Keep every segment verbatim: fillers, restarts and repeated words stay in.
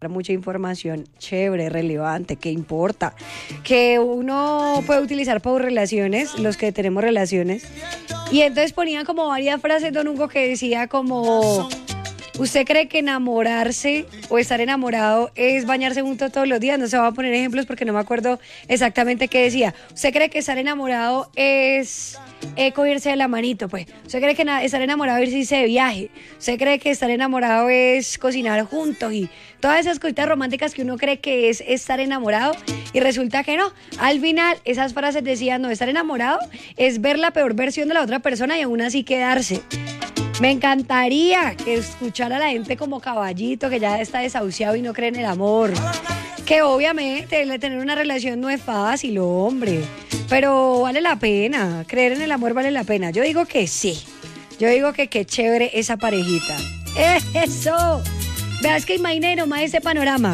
mucha información chévere, relevante, que importa, que uno puede utilizar por relaciones, los que tenemos relaciones. Y entonces ponían como varias frases, don Hugo, que decía como: ¿usted cree que enamorarse o estar enamorado es bañarse juntos todos los días? No se va a poner ejemplos porque no me acuerdo exactamente qué decía. ¿Usted cree que estar enamorado es eh, cogerse de la manito? Pues, ¿usted cree que na- estar enamorado es irse de viaje? ¿Usted cree que estar enamorado es cocinar juntos? Y todas esas cositas románticas que uno cree que es estar enamorado, y resulta que no. Al final, esas frases decían: no, estar enamorado es ver la peor versión de la otra persona y aún así quedarse. Me encantaría que escuchara a la gente como Caballito, que ya está desahuciado y no cree en el amor. Que obviamente tener una relación no es fácil, hombre, pero vale la pena. Creer en el amor vale la pena. Yo digo que sí. Yo digo que qué chévere esa parejita. ¡Eso! Veas que imagine nomás ese panorama.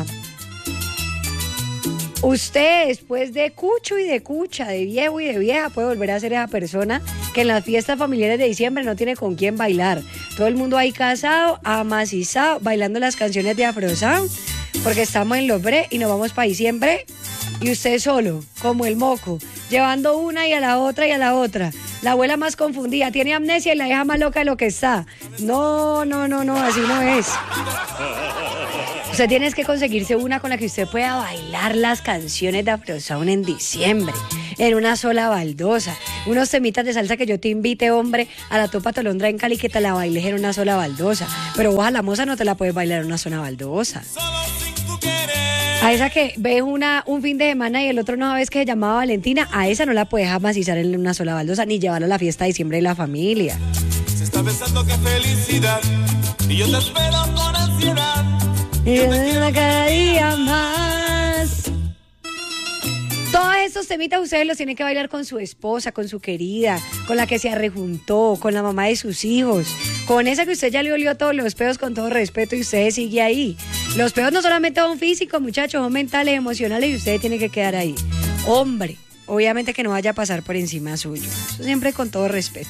Usted, después de cucho y de cucha, de viejo y de vieja, puede volver a ser esa persona que en las fiestas familiares de diciembre no tiene con quién bailar. Todo el mundo ahí casado, amacizado, bailando las canciones de Afro Sound, porque estamos en los bre y nos vamos para diciembre. Y usted solo, como el moco, llevando una y a la otra y a la otra. La abuela más confundida, tiene amnesia y la hija más loca de lo que está. No, no, no, no, así no es. Usted tiene que conseguirse una con la que usted pueda bailar las canciones de Afro Sound en diciembre, en una sola baldosa. Unos temitas de salsa que yo te invite, hombre, a la Topa Tolondra en Cali, que te la bailes en una sola baldosa. Pero vos a la moza no te la puedes bailar en una sola baldosa. A esa que ves una, un fin de semana y el otro no sabes que se llamaba Valentina, a esa no la puedes amacizar en una sola baldosa ni llevarla a la fiesta de diciembre de la familia. Se está pensando que felicidad y yo te espero con ansiedad. Y una cada día más. Todos esos temitas ustedes los tienen que bailar con su esposa, con su querida, con la que se arrejuntó, con la mamá de sus hijos, con esa que usted ya le olió todos los peos con todo respeto y usted sigue ahí. Los peos no solamente son físicos, muchachos, son mentales, emocionales, y usted tiene que quedar ahí. Hombre, obviamente que no vaya a pasar por encima suyo. Eso siempre con todo respeto.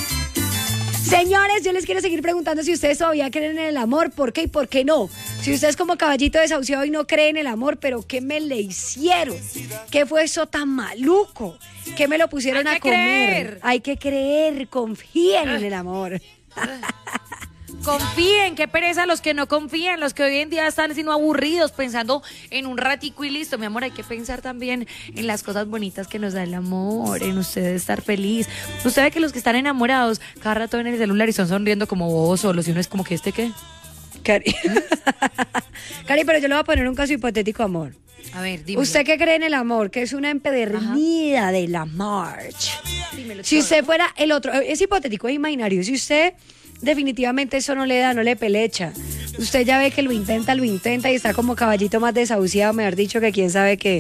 Señores, yo les quiero seguir preguntando si ustedes todavía creen en el amor, por qué y por qué no. Si usted es como Caballito desahuciado y no cree en el amor, pero ¿qué me le hicieron? ¿Qué fue eso tan maluco? ¿Qué me lo pusieron Hay a que comer? creer. Hay que creer, confíen en el amor. Confíen, qué pereza los que no confían, los que hoy en día están siendo aburridos pensando en un ratico y listo. Mi amor, hay que pensar también en las cosas bonitas que nos da el amor, en usted estar feliz. Usted ve que los que están enamorados cada rato ven el celular y están sonriendo como bobos solos, y uno es como que este qué. Cari. Cari, pero yo le voy a poner un caso hipotético, amor. A ver, dime. ¿Usted qué cree en el amor? Que es una empedernida de la march. Dímelo Si todo. usted fuera el otro, es hipotético, es imaginario. Si usted definitivamente eso no le da, no le pelecha, usted ya ve que lo intenta, lo intenta y está como Caballito más desahuciado, mejor dicho, que quién sabe qué.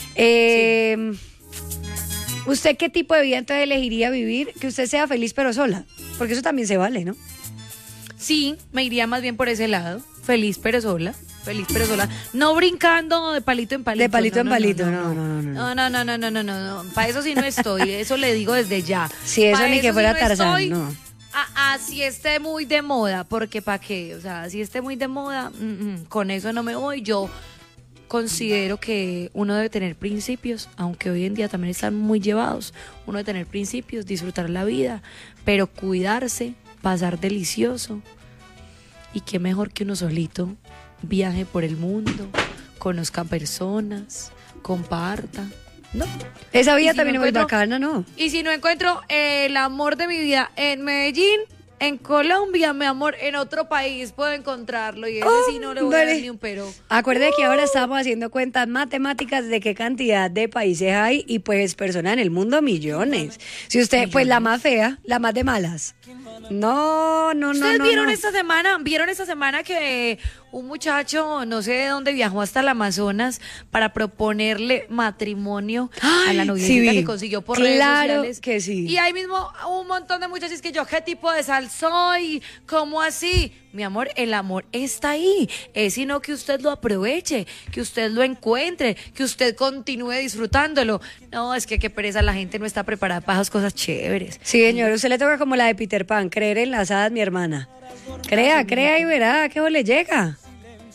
Eh, sí. ¿Usted qué tipo de vida entonces elegiría vivir? Que usted sea feliz pero sola, porque eso también se vale, ¿no? Sí, me iría más bien por ese lado. Feliz pero sola. Feliz pero sola. No brincando de palito en palito. De palito no, en no, palito, no, no, no, no. No, no, no, no, no, no, no, no. Para eso sí no estoy. Eso le digo desde ya. Si eso Pa' ni que sí fuera no Tarzán, estoy. no. Ah, así esté muy de moda, porque ¿para qué? O sea, si esté muy de moda, mm, mm, con eso no me voy. Yo considero que uno debe tener principios, aunque hoy en día también están muy llevados. Uno debe tener principios, disfrutar la vida, pero cuidarse, pasar delicioso. Y qué mejor que uno solito viaje por el mundo, conozca personas, comparta. No. Esa vida Y si también no es muy encuentro- bacana, ¿no? Y si no encuentro el amor de mi vida en Medellín, en Colombia, mi amor, en otro país puedo encontrarlo, y ese sí no le voy a dar Hombre. ni un pero. Acuerde que ahora estamos haciendo cuentas matemáticas de qué cantidad de países hay y pues personas en el mundo, millones. Si usted, pues la más fea, la más de malas. No, no, no, ¿Ustedes no. vieron no. esta semana? ¿Vieron esta semana que un muchacho, no sé de dónde, viajó hasta el Amazonas para proponerle matrimonio a Ay, la sí noviecita vi. que consiguió por Claro redes sociales? que sí. Y ahí mismo un montón de muchachos que yo, ¿qué tipo de sal soy? ¿Cómo así? Mi amor, el amor está ahí. Es sino que usted lo aproveche, que usted lo encuentre, que usted continúe disfrutándolo. No, es que qué pereza, la gente no está preparada para esas cosas chéveres. Sí, señor, usted le toca como la de Peter Pan, creer en las hadas, mi hermana. Crea, crea y verá que le llega.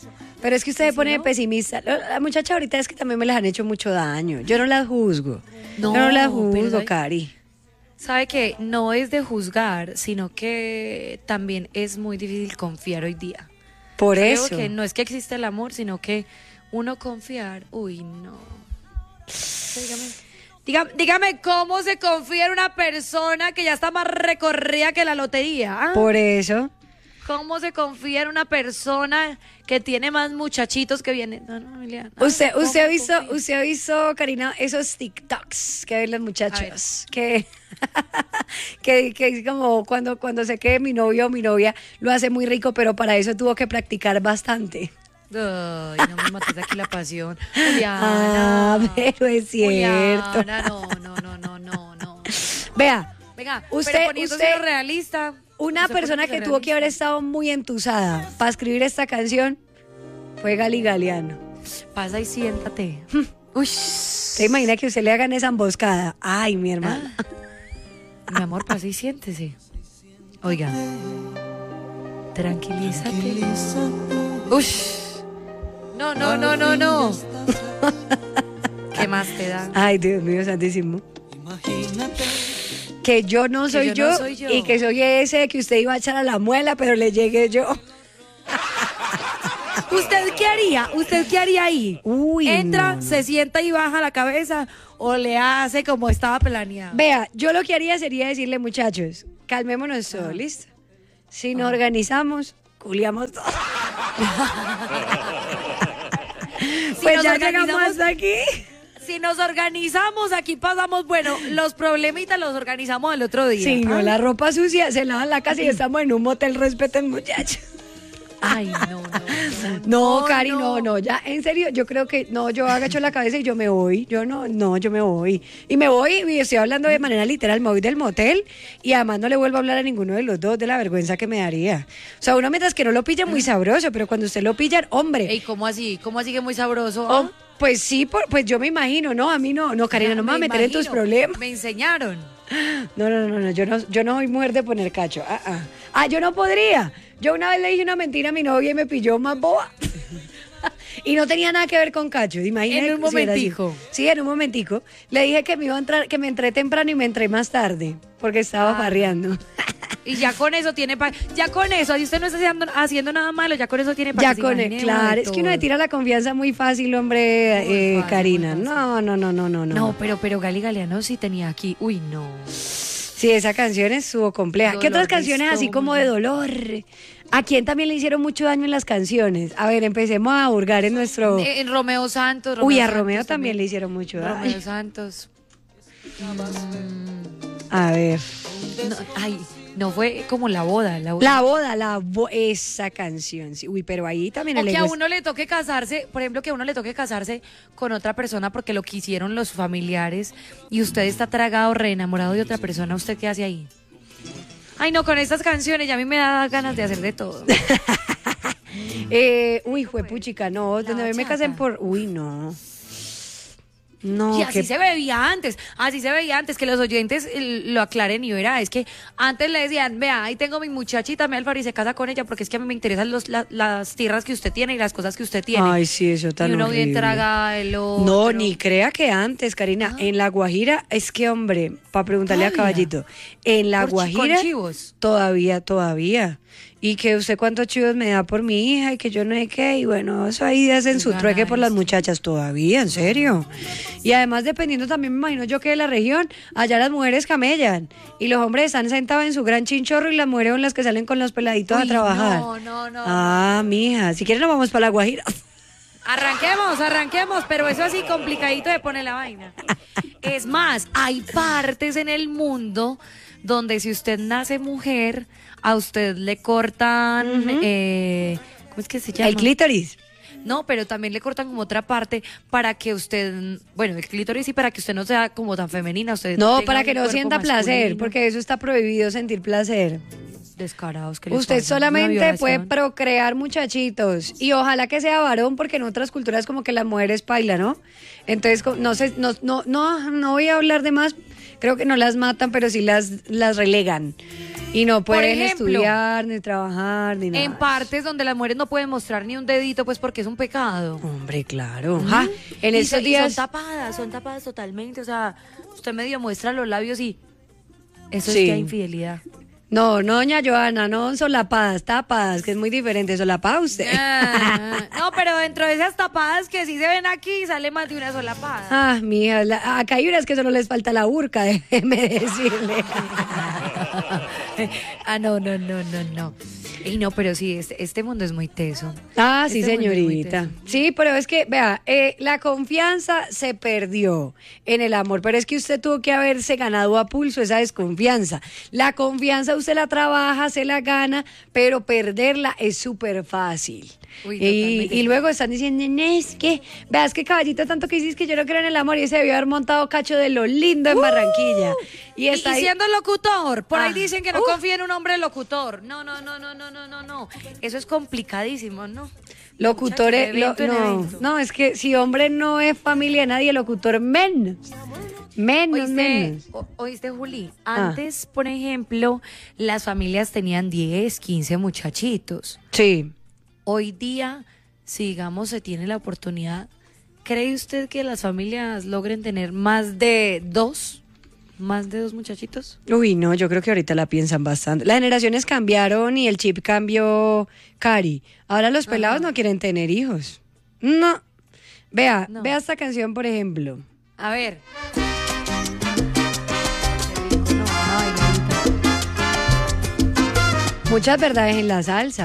Pero es que usted ¿Y se si pone no? pesimista. La muchacha ahorita es que también me las han hecho mucho daño. Yo no las juzgo. No, Yo no las pero juzgo, ¿sabe? Cari. Sabe que no es de juzgar, sino que también es muy difícil confiar hoy día. Por Creo eso. que no es que existe el amor, sino que uno confiar, uy, no. Dígame, dígame, dígame cómo se confía en una persona que ya está más recorrida que la lotería. ¿Ah? Por eso. ¿Cómo se confía en una persona que tiene más muchachitos que vienen? No, no, Emiliana. Usted, ¿Cómo usted ha visto, confía? usted ha visto, Karina, esos TikToks que ven los muchachos, que, que, que es como cuando, cuando sé que mi novio o mi novia lo hace muy rico, pero para eso tuvo que practicar bastante. Ay, no me mates aquí la pasión. Juliana. Ah, pero es cierto. Juliana, no, no, no, no, no, no. Vea, Venga, Usted- pero poniéndose usted- lo realista. una usted persona que poniéndose tuvo que haber realista. estado muy entusada para escribir esta canción fue Gali Galeano. Pasa y siéntate. Uy. ¿Se imagina que usted le hagan esa emboscada? Ay, mi hermano. Mi amor, pasa y siéntese. Oiga. Tranquilízate. Uy. No, no, no, no, no. ¿Qué más te da? Ay, Dios mío, santísimo. Que yo no Que soy, yo yo, no soy yo. y que soy ese que usted iba a echar a la muela, pero le llegué yo. ¿Usted qué haría? ¿Usted qué haría ahí? Uy, Entra, no, no. se sienta y baja la cabeza o le hace como estaba planeado. Vea, yo lo que haría sería decirle, muchachos, calmémonos todos, ¿listo? Si nos organizamos, culiamos todos. Si Pues nos ya llegamos organizamos- hasta aquí. Si nos organizamos, aquí pasamos, bueno, los problemitas los organizamos el otro día. Sí, no, Ay, la ropa sucia se lava en la casa y estamos en un motel, respeten, muchachos. Ay, no, no. No, Cari, no, no, ya, en serio, yo creo que, no, yo agacho la cabeza y yo me voy, yo no, no, yo me voy. Y me voy, y estoy hablando de manera literal, me voy del motel y además no le vuelvo a hablar a ninguno de los dos de la vergüenza que me daría. O sea, uno mientras que no lo pilla muy sabroso, pero cuando usted lo pilla, hombre, Ey, ¿cómo así? ¿Cómo así que muy sabroso? oh, pues sí, por- pues yo me imagino, no, a mí no, no, Karina, no me vas a meter en tus imagino, problemas. Me enseñaron. No, no, no, no, yo no, yo no soy mujer de poner cacho. Ah, ah. Ah, yo no podría. Yo una vez le dije una mentira a mi novia y me pilló más boba. Y no tenía nada que ver con cacho. Imagínate En un si era así. momentico. Sí, en un momentico. Le dije que me iba a entrar, que me entré temprano y me entré más tarde, porque estaba Ah. farreando. Y ya con eso tiene pa ya con eso, si usted no está haciendo, haciendo nada malo, ya con eso tiene para Ya que se con imagine él, uno de claro, es que uno le todo. tira la confianza muy fácil, hombre, Muy eh, fácil, Karina. muy fácil. No, no, no, no, no, no. No, pero, pero Gali Galeano sí tenía aquí. Uy, no. Sí, esa canción estuvo compleja. ¿Qué Dolor otras de canciones así como de dolor? ¿A quién también le hicieron mucho daño en las canciones? A ver, empecemos a hurgar en nuestro... Eh, En Romeo Santos. Uy, a Santos Romeo también le hicieron mucho daño. Romeo Santos. A ver. No, ay, no fue como la boda. La boda. La boda, la bo- esa canción. Sí. Uy, pero ahí también O el que a ego es- uno le toque casarse, por ejemplo, que a uno le toque casarse con otra persona porque lo quisieron los familiares y usted está tragado, re enamorado de otra persona, ¿usted qué hace ahí? Ay, no, con estas canciones ya a mí me da ganas de hacer de todo. Eh, uy, juepuchica, no. Donde a mí me bachata. casen por... Uy, no. No, Y así qué- se veía antes, así se veía antes, que los oyentes eh, lo aclaren y verá, es que antes le decían, vea, ahí tengo mi muchachita, me Alfaro y se casa con ella porque es que a mí me interesan los, la- las tierras que usted tiene y las cosas que usted tiene. Ay, sí, eso tan y uno bien horrible. traga el otro. No, ni crea que antes, Karina. En La Guajira, es que, hombre, para preguntarle a Todavía. Caballito, en La Por chi- con Guajira, chivos. todavía, todavía. Y que usted cuántos chivos me da por mi hija y que yo no sé qué. Y bueno, eso ahí hacen su Gana trueque por las esto. muchachas todavía, en serio. Y además, dependiendo también, me imagino yo que de la región, allá las mujeres camellan. Y los hombres están sentados en su gran chinchorro y las mujeres son las que salen con los peladitos Uy, a trabajar. no, no, no, Ah, mija, si quieren nos vamos para La Guajira. Arranquemos, arranquemos, pero eso así complicadito de poner la vaina. Es más, hay partes en el mundo donde si usted nace mujer, a usted le cortan, eh, ¿cómo es que se llama? El clítoris. No, pero también le cortan como otra parte para que usted, bueno, el clítoris sí, para que usted no sea como tan femenina. Usted No, tenga para un que no cuerpo sienta placer, masculino. porque eso está prohibido sentir placer. Descarados que les Usted pasa, una solamente puede violación. procrear muchachitos y ojalá que sea varón, porque en otras culturas como que las mujeres bailan, ¿no? Entonces, co- no sé, no, no, no, no voy a hablar de más, creo que no las matan, pero sí las, las relegan. Y no Por pueden ejemplo, estudiar, ni trabajar, ni nada. en partes donde las mujeres no pueden mostrar ni un dedito, pues porque es un pecado. Hombre, claro. Ajá. En Y estos son- y días... son tapadas, son tapadas totalmente. O sea, usted medio muestra los labios y eso Sí. es ya infidelidad. No, no, doña Joana, no solapadas, tapadas, que es muy diferente. Solapada usted. Ah, no, pero dentro de esas tapadas que sí se ven aquí, sale más de una solapada. Ah, mija, la- acá hay unas que solo les falta la burka, déjeme decirle. Ah, no, no, no, no, no. Y no, pero sí, este, este mundo es muy teso. Ah, sí, Este mundo es muy señorita. teso. Sí, pero es que, vea, eh, la confianza se perdió en el amor, pero es que usted tuvo que haberse ganado a pulso esa desconfianza. La confianza usted la trabaja, se la gana, pero perderla es súper fácil. Uy, y, totalmente. y luego están diciendo, "No, es que, veas que caballito tanto que dices que yo no creo en el amor", y se debió haber montado cacho de lo lindo en Barranquilla. Y Y, está y ahí- siendo locutor, por ahí Ah. dicen que no Uf. confía en un hombre locutor. No, no, no, no, no, no, no, no. Eso es complicadísimo, ¿no? Locutores, Muchachos, de lo- evento en no, evento. no, es que si hombre no es familia de nadie, locutor menos. Menos, ¿Oíste, menos. o- oíste, Juli? Ah. Antes, por ejemplo, las familias tenían diez, quince muchachitos. Sí. Hoy día, si digamos se tiene la oportunidad, ¿cree usted que las familias logren tener más de dos? ¿Más de dos muchachitos? Uy, no, yo creo que ahorita la piensan bastante. Las generaciones cambiaron y el chip cambió, Cari. Ahora los pelados no quieren tener hijos. No. Vea, No. vea esta canción, por ejemplo. A ver. Qué rico, no, una bailadita. Muchas verdades en la salsa.